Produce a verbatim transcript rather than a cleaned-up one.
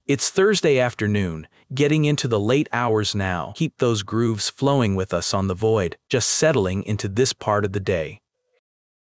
It's Thursday afternoon, getting into the late hours now. Keep those grooves flowing with us on The Void, just settling into this part of the day.